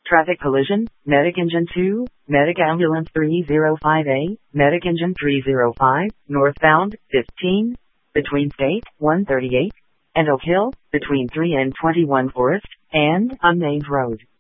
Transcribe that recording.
Traffic collision, Medic Engine 2, Medic Ambulance 305A, Medic Engine 305, northbound, 15, between State 138 and Oak Hill, between 3 and 21 Forest, and unnamed road.